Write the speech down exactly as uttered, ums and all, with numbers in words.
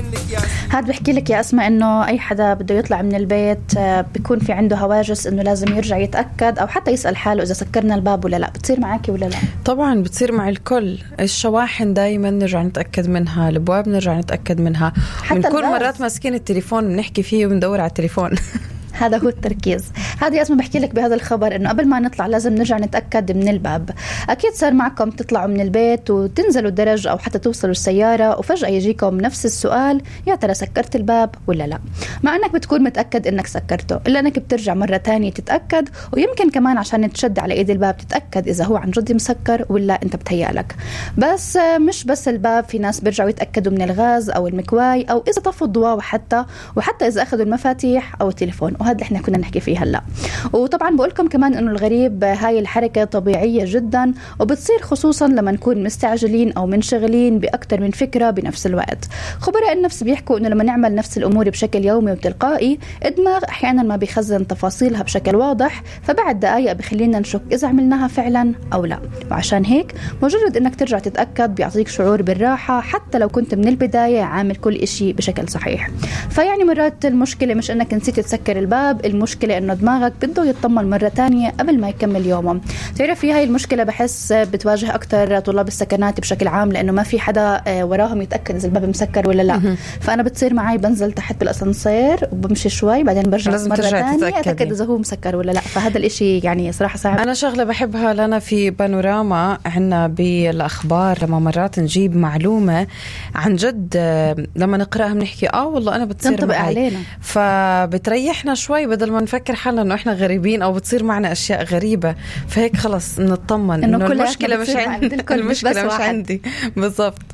هاد بحكي لك يا أسماء إنه أي حدا بده يطلع من البيت بيكون في عنده هواجس إنه لازم يرجع يتأكد أو حتى يسأل حاله إذا سكرنا الباب ولا لا. بتصير معاكي ولا لا؟ طبعا بتصير مع الكل. الشواحن دايما نرجع نتأكد منها، الأبواب نرجع نتأكد منها، بنكون مرات ماسكين التليفون بنحكي فيه وبندور على التليفون. هذا هو التركيز. هذه اسمه بحكي لك بهذا الخبر انه قبل ما نطلع لازم نرجع نتاكد من الباب. اكيد صار معكم تطلعوا من البيت وتنزلوا الدرج او حتى توصلوا السياره وفجاه يجيكم نفس السؤال، يا ترى سكرت الباب ولا لا؟ مع انك بتكون متاكد انك سكرته، الا انك بترجع مره تانية تتاكد، ويمكن كمان عشان تشد على ايد الباب تتاكد اذا هو عن جد مسكر ولا انت بتهيألك. بس مش بس الباب، في ناس بيرجعوا يتاكدوا من الغاز او المكواي او اذا طفوا الضوء، وحتى وحتى اذا اخذوا المفاتيح او التليفون، وهذا اللي احنا كنا نحكي فيه هلا. وطبعا بقول لكم كمان انه الغريب هاي الحركه طبيعيه جدا، وبتصير خصوصا لما نكون مستعجلين او منشغلين باكثر من فكره بنفس الوقت. خبراء النفس بيحكوا انه لما نعمل نفس الامور بشكل يومي وتلقائي، الدماغ احيانا ما بيخزن تفاصيلها بشكل واضح، فبعد دقائق بخلينا نشك اذا عملناها فعلا او لا. وعشان هيك مجرد انك ترجع تتاكد بيعطيك شعور بالراحه، حتى لو كنت من البدايه عامل كل إشي بشكل صحيح. فيعني مرات المشكله مش انك نسيت تسكر الباب، المشكلة إنه دماغك بده يطمن مرة تانية قبل ما يكمل يومه. تعرفي هاي المشكلة بحس بتواجه أكتر طلاب السكنات بشكل عام، لأنه ما في حدا وراهم يتأكد إذا الباب مسكر ولا لا. فأنا بتصير معي بنزل تحت بالأسانسير وبمشي شوي، بعدين برجع مرة تانية أتأكد إذا هو مسكر ولا لا. فهذا الإشي يعني صراحة صعب. أنا شغلة بحبها لنا في بانوراما عنا بالأخبار، لما مرات نجيب معلومة عن جد لما نقرأها بنحكي آه والله أنا بتصير معي علينا. فبتريحنا شوي بدل ما نفكر حالنا انه احنا غريبين او بتصير معنا اشياء غريبه. فهيك خلص نطمن انه المشكله مش عندي، المشكله مش عندي بالضبط.